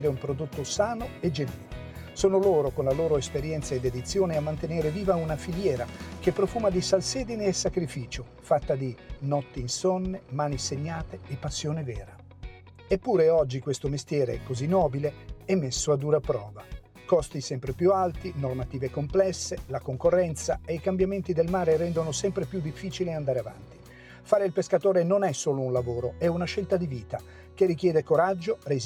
un prodotto sano e genuino. Sono loro, con la loro esperienza e dedizione, a mantenere viva una filiera che profuma di salsedine e sacrificio, fatta di notti insonne, mani segnate e passione vera. Eppure oggi questo mestiere così nobile è messo a dura prova. Costi sempre più alti, normative complesse, la concorrenza e i cambiamenti del mare rendono sempre più difficile andare avanti. Fare il pescatore non è solo un lavoro, è una scelta di vita che richiede coraggio, resistenza